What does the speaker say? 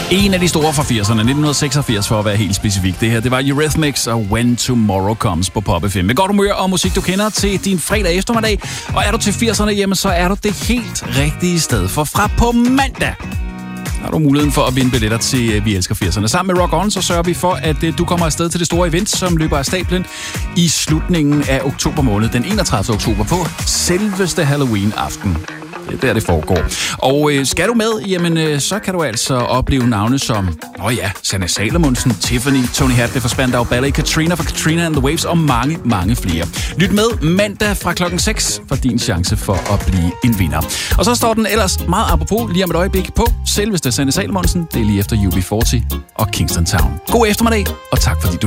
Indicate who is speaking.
Speaker 1: En af de store fra 80'erne, 1986 for at være helt specifik. Det her, det var Eurythmics og When Tomorrow Comes på Pop FM. Med godt humør og musik, du kender til din fredag eftermiddag. Og er du til 80'erne, jamen så er du det helt rigtige sted. For fra på mandag har du muligheden for at vinde billetter til Vi Elsker 80'erne. Sammen med Rock On, så sørger vi for, at du kommer afsted til det store event, som løber af stablen i slutningen af oktober måned, den 31. oktober på selveste Halloween-aften. Det er der, det foregår. Og skal du med, jamen så kan du altså opleve navne som, Sanne Salomonsen, Tiffany, Tony Hadley fra Spandau Ballet, Katrina fra Katrina and the Waves og mange, mange flere. Lyt med mandag fra klokken 6 for din chance for at blive en vinder. Og så står den ellers meget apropos lige om et øjeblik på selveste Sanne Salomonsen. Det er lige efter UB40 og Kingston Town. God eftermiddag, og tak fordi du